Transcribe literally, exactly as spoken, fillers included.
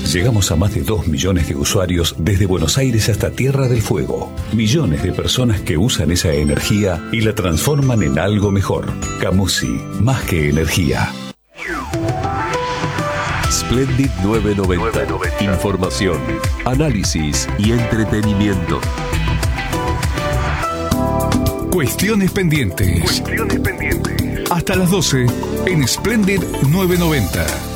Llegamos a más de dos millones de usuarios desde Buenos Aires hasta Tierra del Fuego. Millones de personas que usan esa energía y la transforman en algo mejor. Camusi, más que energía. Splendid novecientos noventa. Información, análisis y entretenimiento. Cuestiones pendientes. Cuestiones pendientes. Hasta las doce en Splendid novecientos noventa.